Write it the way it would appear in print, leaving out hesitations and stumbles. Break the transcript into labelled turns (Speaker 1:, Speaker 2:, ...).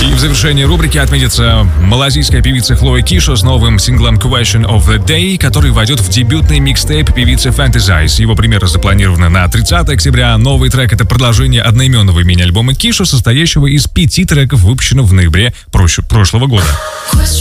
Speaker 1: И в завершении рубрики отметится малазийская певица Хлоя Кишо с новым синглом Question of the Day, который войдет в дебютный микстейп певицы Fantasize. Его премьера запланирована на 30 октября. Новый трек — это продолжение одноименного мини-альбома Кишо, состоящего из 5 треков, выпущенных в ноябре прошлого года.